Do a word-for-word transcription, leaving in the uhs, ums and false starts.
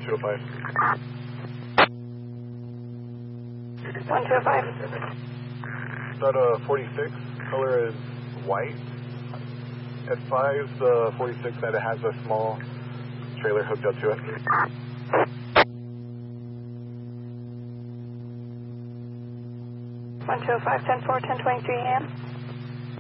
two oh five. one two oh five. Got a forty-six, color is white. At five, the forty-six that it has a small trailer hooked up to it. one two oh five, ten four, ten twenty-three A M.